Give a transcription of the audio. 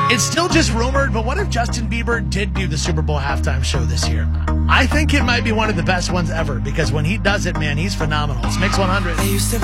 It's still just rumored, but what if Justin Bieber did do the Super Bowl halftime show this year? I think it might be one of the best ones ever because when he does it, man, he's phenomenal. It's Mix 100.